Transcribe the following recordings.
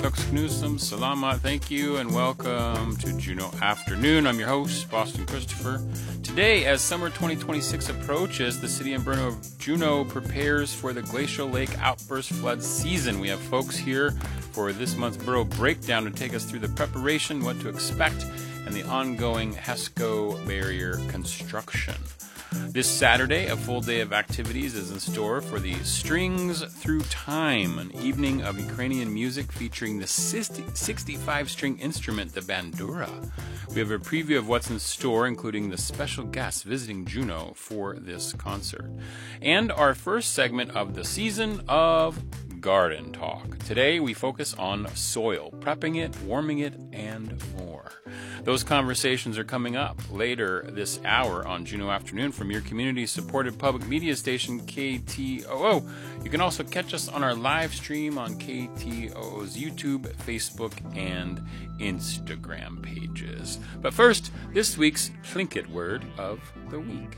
Knusum, Salamat, thank you, and welcome to Juneau Afternoon. I'm your host, Boston Christopher. Today, as summer 2026 approaches, the city and borough of Juneau prepares for the Glacial Lake outburst flood season. We have folks here for this month's borough breakdown to take us through the preparation, what to expect, and the ongoing HESCO barrier construction. This Saturday, a full day of activities is in store for the Strings Through Time, an evening of Ukrainian music featuring the 65-string instrument, the bandura. We have a preview of what's in store, including the special guests visiting Juneau for this concert. And our first segment of the season of Garden Talk. Today, we focus on soil, prepping it, warming it, and more. Those conversations are coming up later this hour on Juneau Afternoon from your community-supported public media station, KTOO. You can also catch us on our live stream on KTOO's YouTube, Facebook, and Instagram pages. But first, this week's Tlingit Word of the Week.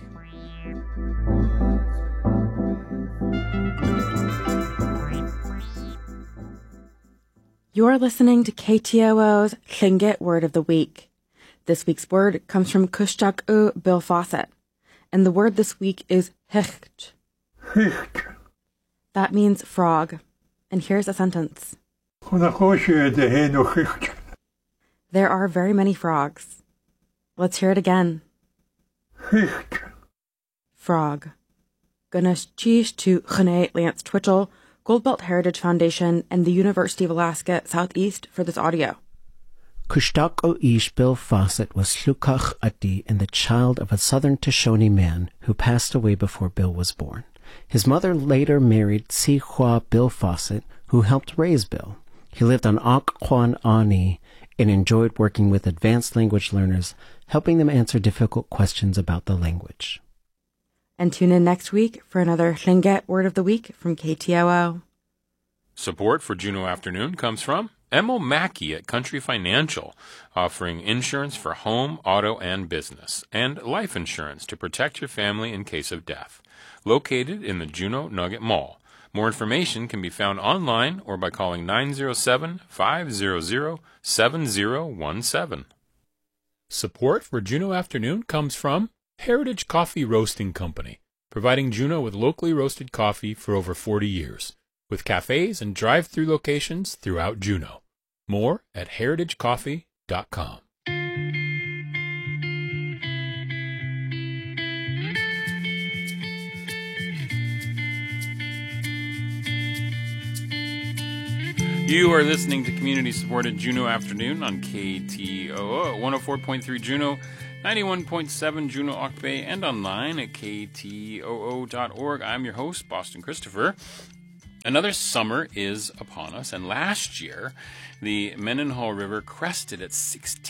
You're listening to KTOO's Tlingit Word of the Week. This week's word comes from Kushtaq Bill Fawcett, and the word this week is hicht. Hicht. That means frog. And here's a sentence. There are very many frogs. Let's hear it again. Hicht. Frog. Gunas cheese to Chene Lance Twitchell, Goldbelt Heritage Foundation, and the University of Alaska Southeast for this audio. Kushtaq Ish Bill Fawcett was Slukach Ati and the child of a southern Shoshone man who passed away before Bill was born. His mother later married Si Hua Bill Fawcett, who helped raise Bill. He lived on Occoquan Ani and enjoyed working with advanced language learners, helping them answer difficult questions about the language. And tune in next week for another Tlingit Word of the Week from KTOO. Support for Juneau Afternoon comes from Emil Mackey at Country Financial, offering insurance for home, auto, and business, and life insurance to protect your family in case of death. Located in the Juneau Nugget Mall. More information can be found online or by calling 907-500-7017. Support for Juneau Afternoon comes from Heritage Coffee Roasting Company, providing Juneau with locally roasted coffee for over 40 years, with cafes and drive-through locations throughout Juneau. More at heritagecoffee.com. You are listening to community-supported Juneau Afternoon on KTOO, 104.3 Juneau, 91.7 Juneau Ock Bay, and online at ktoo.org. I'm your host, Boston Christopher. Another summer is upon us, and last year, the Mendenhall River crested at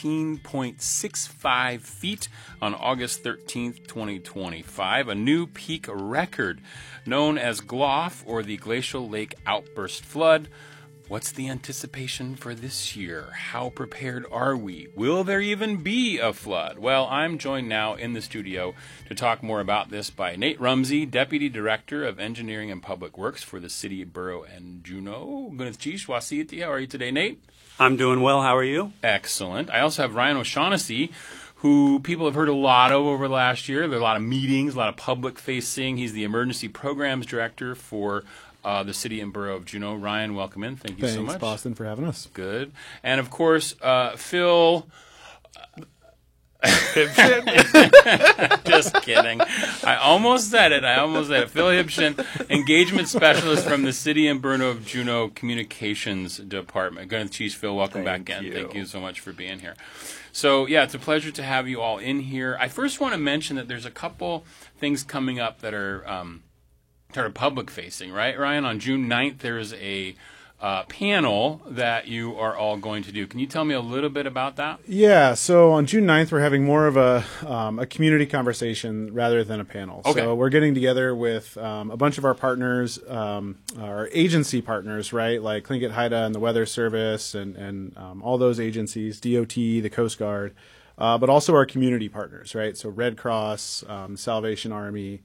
16.65 feet on August 13th, 2025, a new peak record known as GLOF, or the Glacial Lake Outburst Flood. What's the anticipation for this year? How prepared are we? Will there even be a flood? Well, I'm joined now in the studio to talk more about this by Nate Rumsey, Deputy Director of Engineering and Public Works for the City, Borough, and Juneau. How are you today, Nate? I'm doing well. How are you? Excellent. I also have Ryan O'Shaughnessy, who people have heard a lot of over the last year. There are a lot of meetings, a lot of public facing. He's the Emergency Programs Director for the City and Borough of Juneau. Ryan, welcome in. Thank you so much. Thanks, Boston, for having us. Good. And, of course, Phil... Just kidding. I almost said it. Phil Hibshin, Engagement Specialist from the City and Borough of Juneau Communications Department. Good. Chief Phil, welcome back in. Thank you so much for being here. So, yeah, it's a pleasure to have you all in here. I first want to mention that there's a couple things coming up that are... sort of public-facing, right, Ryan? On June 9th, there's a panel that you are all going to do. Can you tell me a little bit about that? Yeah, so on June 9th, we're having more of a community conversation rather than a panel. Okay. So we're getting together with a bunch of our partners, our agency partners, right, like Tlingit Haida and the Weather Service and all those agencies, DOT, the Coast Guard, but also our community partners, right? So Red Cross, Salvation Army,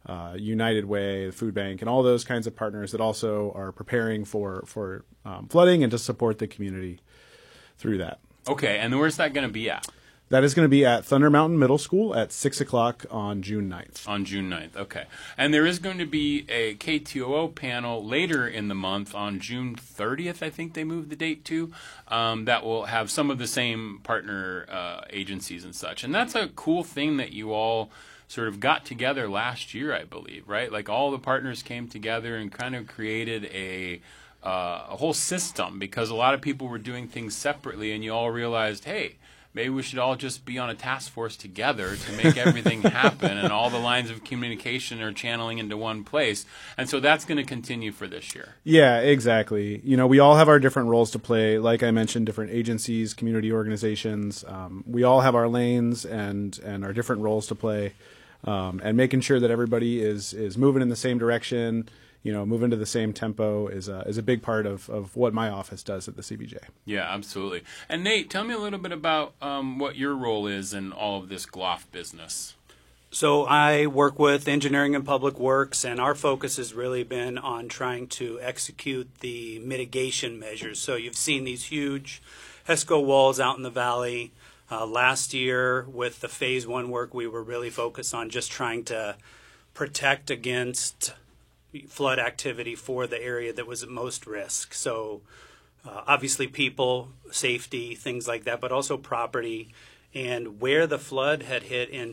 United Way, the Food Bank, and all those kinds of partners that also are preparing for flooding and to support the community through that. Okay, and where's that going to be at? That is going to be at Thunder Mountain Middle School at 6 o'clock on June 9th. On June 9th, okay. And there is going to be a KTOO panel later in the month on June 30th, I think they moved the date to, that will have some of the same partner agencies and such. And that's a cool thing that you all sort of got together last year, I believe, right? Like all the partners came together and kind of created a whole system, because a lot of people were doing things separately, and you all realized, hey, maybe we should all just be on a task force together to make everything happen, and all the lines of communication are channeling into one place. And so that's going to continue for this year. Yeah, exactly. You know, we all have our different roles to play. Like I mentioned, different agencies, community organizations. We all have our lanes and our different roles to play, and making sure that everybody is moving in the same direction, you know, moving to the same tempo is a big part of what my office does at the CBJ. Yeah, absolutely. And Nate, tell me a little bit about what your role is in all of this GLOF business. So I work with Engineering and Public Works, and our focus has really been on trying to execute the mitigation measures. So you've seen these huge HESCO walls out in the valley. Last year with the Phase 1 work, we were really focused on just trying to protect against flood activity for the area that was at most risk. So obviously people, safety, things like that, but also property. And where the flood had hit in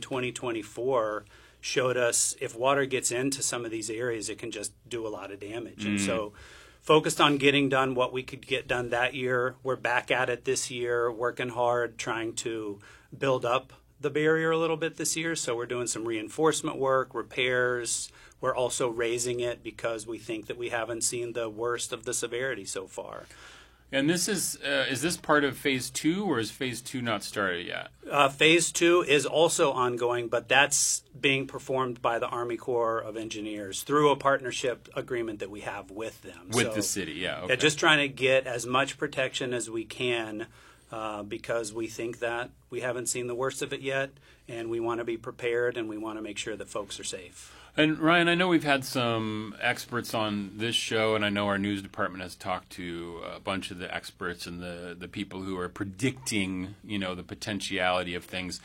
2024 showed us if water gets into some of these areas, it can just do a lot of damage. And so focused on getting done what we could get done that year. We're back at it this year, working hard, trying to build up the barrier a little bit this year. So we're doing some reinforcement work, repairs. We're also raising it because we think that we haven't seen the worst of the severity so far. And this is this part of Phase 2, or is Phase 2 not started yet? Phase 2 is also ongoing, but that's being performed by the Army Corps of Engineers through a partnership agreement that we have with them. With the city, yeah. Okay. Yeah, just trying to get as much protection as we can because we think that we haven't seen the worst of it yet, and we want to be prepared, and we want to make sure that folks are safe. And Ryan, I know we've had some experts on this show, and I know our news department has talked to a bunch of the experts and the people who are predicting, you know, the potentiality of things.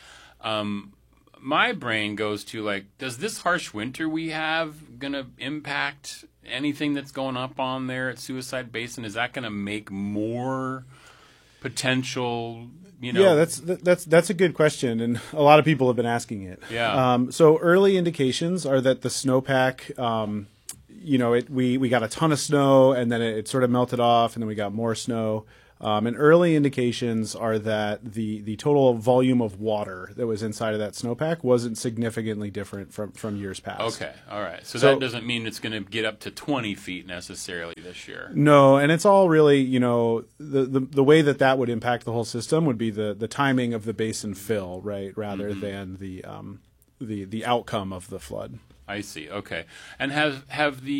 My brain goes to, like, does this harsh winter we have going to impact anything that's going up on there at Suicide Basin? Is that going to make more potential, you know? Yeah, that's a good question, and a lot of people have been asking it. Yeah. So early indications are that the snowpack, you know, we got a ton of snow, and then it sort of melted off, and then we got more snow. And early indications are that the total volume of water that was inside of that snowpack wasn't significantly different from years past. Okay, all right. So that doesn't mean it's going to get up to 20 feet necessarily this year. No, and it's all really, you know, the way that would impact the whole system would be the timing of the basin fill, right, rather than the outcome of the flood. I see. Okay. And do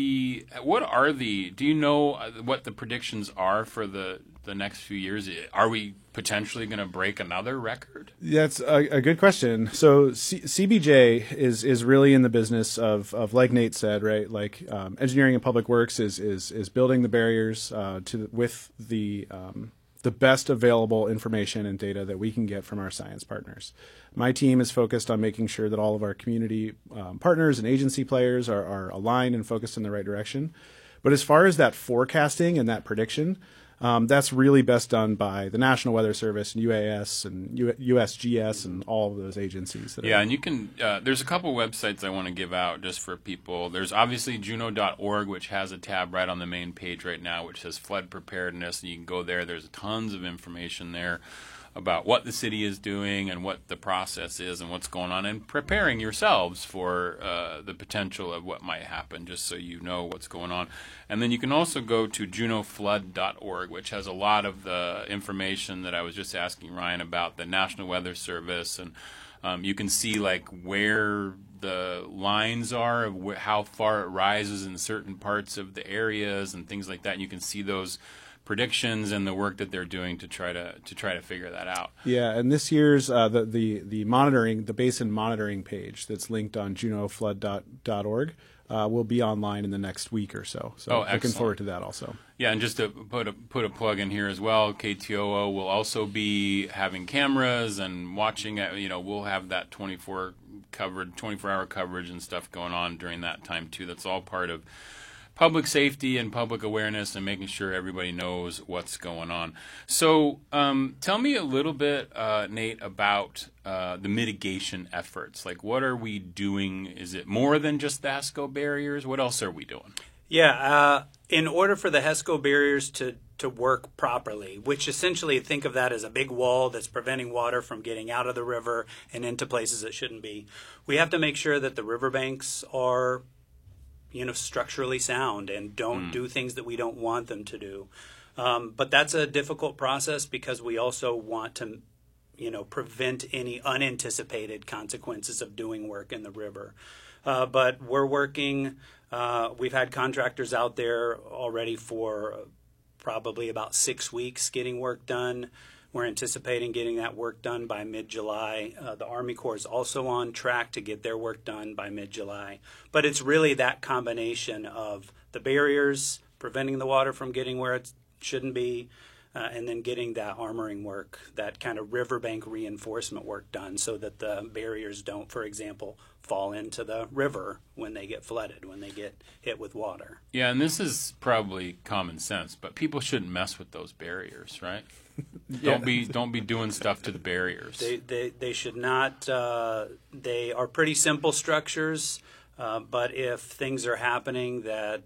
you know what the predictions are for the next few years? Are we potentially going to break another record? That's a good question. So CBJ is really in the business of like Nate said, right? Like Engineering and Public Works is building the barriers with the best available information and data that we can get from our science partners. My team is focused on making sure that all of our community partners and agency players are aligned and focused in the right direction. But as far as that forecasting and that prediction, that's really best done by the National Weather Service and UAS and USGS and all of those agencies. And you can, there's a couple websites I want to give out just for people. There's obviously Juneau.org, which has a tab right on the main page right now, which says flood preparedness. And you can go there. There's tons of information there about what the city is doing and what the process is and what's going on, and preparing yourselves for the potential of what might happen, just so you know what's going on. And then you can also go to JuneauFlood.org, which has a lot of the information that I was just asking Ryan about, the National Weather Service, and you can see like where the lines are, of how far it rises in certain parts of the areas and things like that. And you can see those predictions and the work that they're doing to try to figure that out. Yeah, and this year's the monitoring, the basin monitoring page that's linked on junoflood.org will be online in the next week or so. So looking forward to that also. Yeah, and just to put a plug in here as well, KTOO will also be having cameras and watching. We'll have that 24-hour coverage and stuff going on during that time too. That's all part of public safety and public awareness and making sure everybody knows what's going on. So tell me a little bit, Nate, about the mitigation efforts. Like, what are we doing? Is it more than just the HESCO barriers? What else are we doing? Yeah, in order for the HESCO barriers to work properly, which essentially think of that as a big wall that's preventing water from getting out of the river and into places it shouldn't be, we have to make sure that the riverbanks are structurally sound and don't do things that we don't want them to do. But that's a difficult process because we also want to, prevent any unanticipated consequences of doing work in the river. But we're working, we've had contractors out there already for probably about 6 weeks getting work done. We're anticipating getting that work done by mid-July. The Army Corps is also on track to get their work done by mid-July. But it's really that combination of the barriers, preventing the water from getting where it shouldn't be, and then getting that armoring work, that kind of riverbank reinforcement work done so that the barriers don't, for example, fall into the river when they get flooded, when they get hit with water. Yeah, and this is probably common sense, but people shouldn't mess with those barriers, right? Don't be doing stuff to the barriers. They should not. They are pretty simple structures, but if things are happening that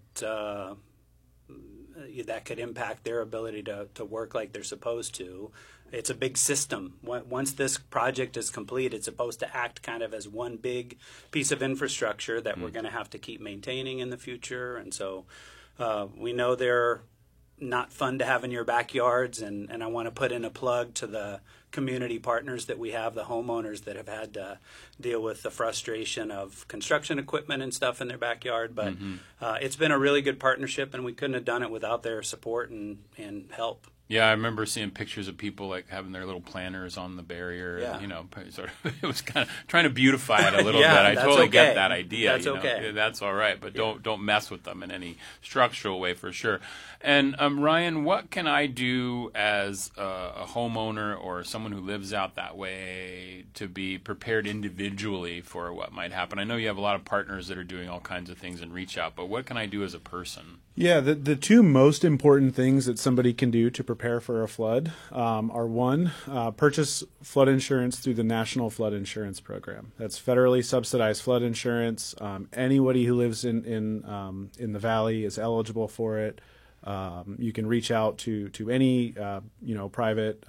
could impact their ability to work like they're supposed to, it's a big system. Once this project is complete, it's supposed to act kind of as one big piece of infrastructure that we're going to have to keep maintaining in the future. And so we know they're not fun to have in your backyards, and I want to put in a plug to the community partners that we have, the homeowners that have had to deal with the frustration of construction equipment and stuff in their backyard. But it's been a really good partnership, and we couldn't have done it without their support and help. Yeah, I remember seeing pictures of people like having their little planters on the barrier. Yeah. And, sort of, it was kind of trying to beautify it a little Yeah, bit. I that's totally okay. get that idea. That's okay. That's all right, but don't mess with them in any structural way for sure. And Ryan, what can I do as a homeowner or someone who lives out that way to be prepared individually for what might happen? I know you have a lot of partners that are doing all kinds of things and reach out, but what can I do as a person? Yeah, the two most important things that somebody can do to prepare for a flood are one, purchase flood insurance through the National Flood Insurance Program. That's federally subsidized flood insurance. Anybody who lives in the valley is eligible for it. You can reach out to any private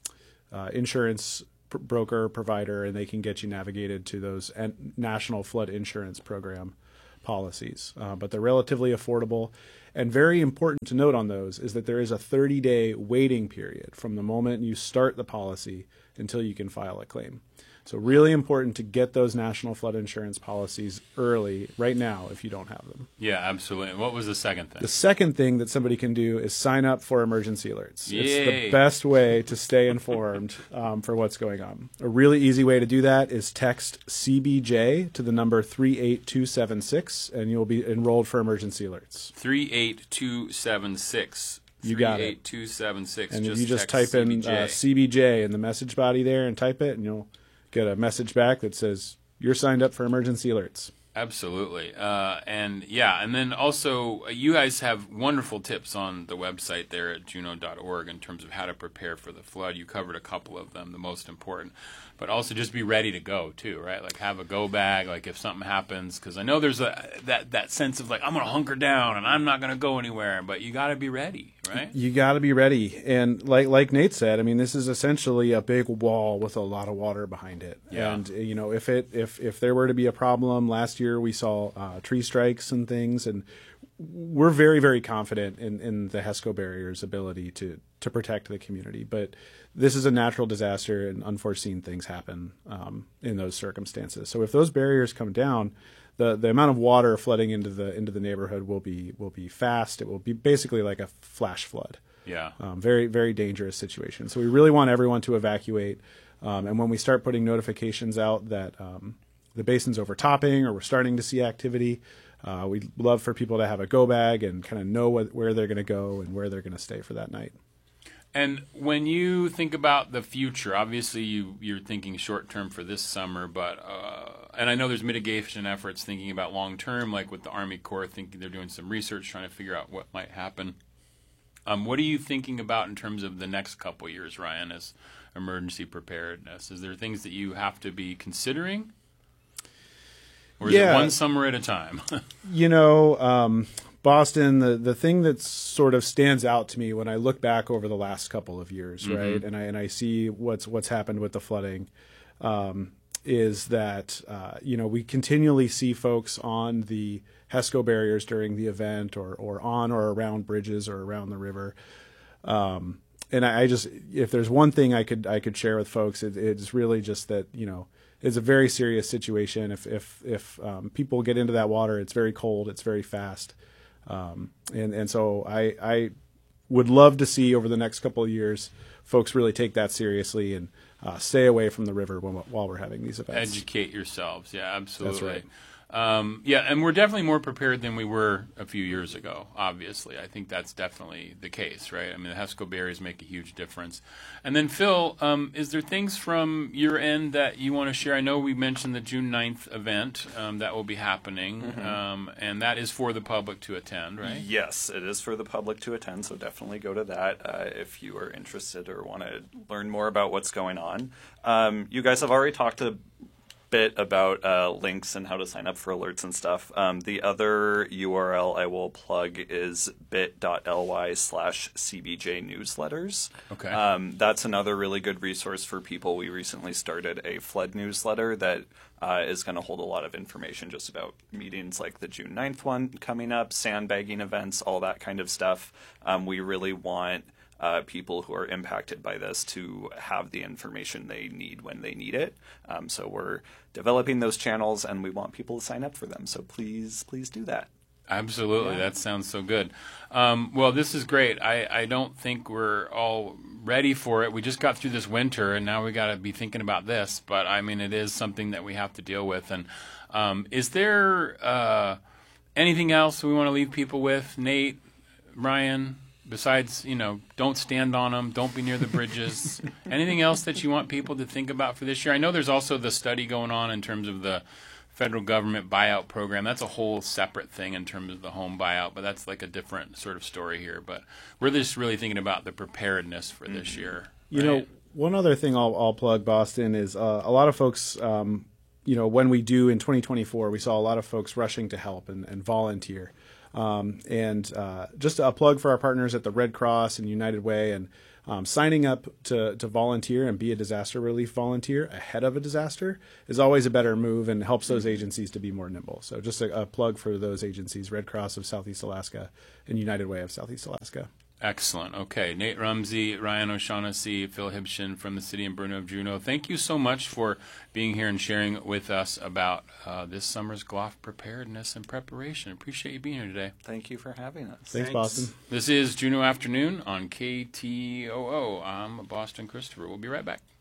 insurance broker provider, and they can get you navigated to those National Flood Insurance Program policies, but they're relatively affordable. And very important to note on those is that there is a 30-day waiting period from the moment you start the policy until you can file a claim. So really important to get those National Flood Insurance policies early, right now, if you don't have them. Yeah, absolutely. What was the second thing? The second thing that somebody can do is sign up for emergency alerts. Yay. It's the best way to stay informed for what's going on. A really easy way to do that is text CBJ to the number 38276, and you'll be enrolled for emergency alerts. 38276. You got it. 38276. And if you just type in CBJ in the message body there and type it, and you'll get a message back that says you're signed up for emergency alerts. Absolutely. And then also you guys have wonderful tips on the website there at juno.org in terms of how to prepare for the flood. You covered a couple of them, the most important. But also just be ready to go too, right? Like have a go bag, like if something happens, because I know there's that sense of like I'm going to hunker down and I'm not going to go anywhere, but you got to be ready, right? You got to be ready, and like Nate said, I mean this is essentially a big wall with a lot of water behind it. Yeah. And if there were to be a problem, last year we saw tree strikes and things, and we're very, very confident in the HESCO barrier's ability to protect the community, but this is a natural disaster and unforeseen things happen in those circumstances. So if those barriers come down, the amount of water flooding into the neighborhood will be fast. It will be basically like a flash flood. Yeah. Very, very dangerous situation. So we really want everyone to evacuate. And when we start putting notifications out that the basin's overtopping or we're starting to see activity, we'd love for people to have a go bag and kind of know where they're going to go and where they're going to stay for that night. And when you think about the future, obviously you're thinking short term for this summer, but and I know there's mitigation efforts thinking about long term, like with the Army Corps, thinking they're doing some research trying to figure out what might happen. What are you thinking about in terms of the next couple years, Ryan, as emergency preparedness? Is there things that you have to be considering? Or is it one summer at a time? Boston, the thing that sort of stands out to me when I look back over the last couple of years, right, and I see what's happened with the flooding, is that we continually see folks on the HESCO barriers during the event, or on or around bridges or around the river. And I just, if there's one thing I could share with folks, it's really just that it's a very serious situation. If people get into that water, it's very cold, it's very fast. And so I would love to see over the next couple of years folks really take that seriously and stay away from the river while we're having these events. Educate yourselves. Yeah, absolutely. That's right. And we're definitely more prepared than we were a few years ago, obviously. I think that's definitely the case, right? I mean, the HESCO barriers make a huge difference. And then, Phil, is there things from your end that you want to share? I know we mentioned the June 9th event that will be happening, and that is for the public to attend, right? Yes, it is for the public to attend, so definitely go to that if you are interested or want to learn more about what's going on. You guys have already talked a bit about links and how to sign up for alerts and stuff. The other URL I will plug is bit.ly/CBJ newsletters. Okay. That's another really good resource for people. We recently started a flood newsletter that is going to hold a lot of information just about meetings like the June 9th one coming up, sandbagging events, all that kind of stuff. We really want people who are impacted by this to have the information they need when they need it. So we're developing those channels, and we want people to sign up for them. So please do that. Absolutely. Yeah. That sounds so good. Well, this is great. I don't think we're all ready for it. We just got through this winter, and now we got to be thinking about this. But, I mean, it is something that we have to deal with. And is there anything else we want to leave people with? Nate, Ryan? Besides, don't stand on them, don't be near the bridges. Anything else that you want people to think about for this year? I know there's also the study going on in terms of the federal government buyout program. That's a whole separate thing in terms of the home buyout, but that's like a different sort of story here. But we're just really thinking about the preparedness for this year. Right? One other thing I'll plug, Boston, is a lot of folks, when we do in 2024, we saw a lot of folks rushing to help and volunteer. Just a plug for our partners at the Red Cross and United Way, and signing up to volunteer and be a disaster relief volunteer ahead of a disaster is always a better move and helps those agencies to be more nimble. So just a plug for those agencies, Red Cross of Southeast Alaska and United Way of Southeast Alaska. Excellent. Okay. Nate Rumsey, Ryan O'Shaughnessy, Phil Hibshin from the City and Bruno of Juneau. Thank you so much for being here and sharing with us about this summer's GLOF preparedness and preparation. Appreciate you being here today. Thank you for having us. Thanks. Boston. This is Juneau Afternoon on KTOO. I'm Boston Christopher. We'll be right back.